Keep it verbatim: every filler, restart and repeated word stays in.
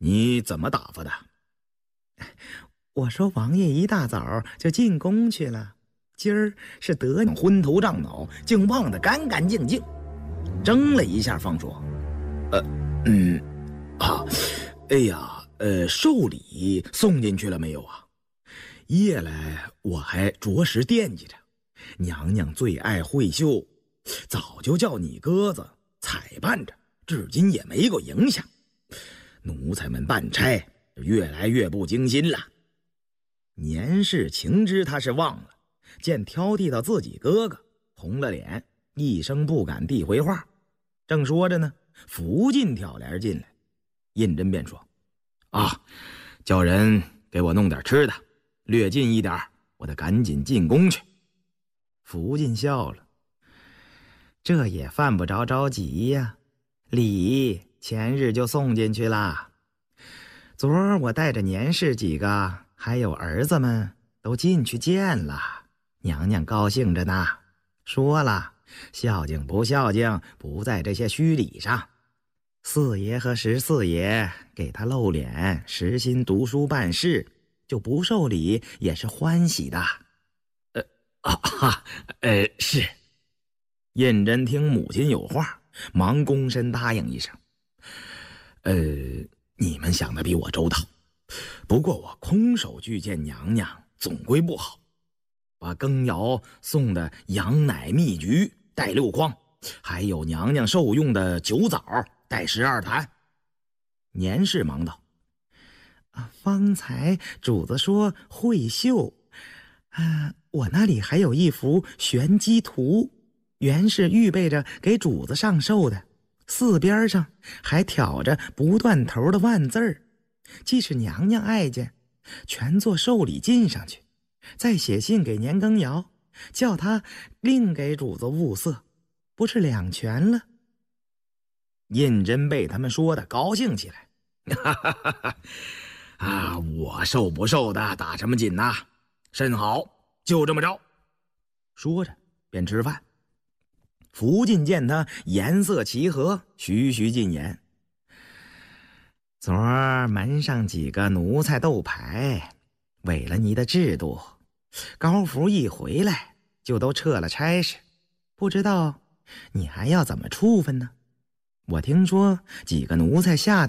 你怎么打发的？ 我说王爷一大早就进宫去了，今儿是得昏头胀脑，竟忘得干干净净。怔了一下，方说：“ 呃，嗯，啊，哎呀，呃，寿礼送进去了没有啊？夜来我还着实惦记着，娘娘最爱慧绣，早就叫你鸽子采办着，至今也没个影响。奴才们办差越来越不精心了。”年氏情知他是忘了，见挑剔到自己哥哥，红了脸，一声不敢递回话。正说着呢，福晋挑帘进来，胤禛便说：“啊，叫人给我弄点吃的，略近一点，我得赶紧进宫去。”福晋笑了：“这也犯不着着急呀，礼前日就送进去了。昨儿我带着年氏几个还有儿子们都进去见了，娘娘高兴着呢，说了孝敬不孝敬不在这些虚礼上。四爷和十四爷给他露脸实心读书办事，就不受礼也是欢喜的。”呃啊哈，呃是。胤禛听母亲有话，忙躬身答应一声：“呃，你们想的比我周到。不过我空手去见娘娘总归不好，把羹窑送的羊奶蜜橘带六筐，还有娘娘受用的酒枣带十二坛。”年氏忙道：“啊，方才主子说慧绣，啊，我那里还有一幅玄机图，原是预备着给主子上寿的，四边上还挑着不断头的万字儿，既是娘娘爱见，全做寿礼进上去，再写信给年羹尧，叫他另给主子物色，不是两全了？”胤禛被他们说的高兴起来：“哈哈哈哈啊，我受不受的打什么紧呐？甚好，就这么着。”说着便吃饭。福晋见他颜色齐和，徐徐进言：“昨儿门上几个奴才斗牌，违了你的制度，高福一回来就都撤了差事，不知道你还要怎么处分呢？我听说几个奴才下